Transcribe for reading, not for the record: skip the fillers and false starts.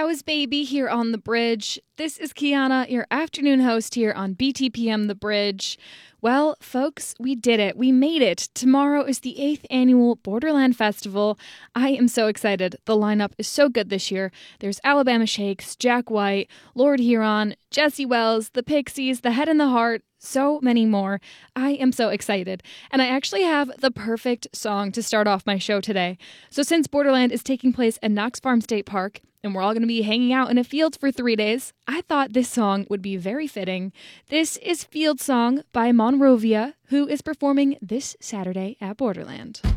was Baby here on The Bridge. This is Kiana, your afternoon host here on BTPM The Bridge. Well, folks, we did it. We made it. Tomorrow is the 8th annual Borderland Festival. I am so excited. The lineup is so good this year. There's Alabama Shakes, Jack White, Lord Huron, Jesse Wells, the Pixies, The Head and the Heart, so many more. I am so excited. And I actually have the perfect song to start off my show today. So since Borderland is taking place at Knox Farm State Park, and we're all going to be hanging out in a field for 3 days, I thought this song would be very fitting. This is Field Song by Monrovia, who is performing this Saturday at Borderland.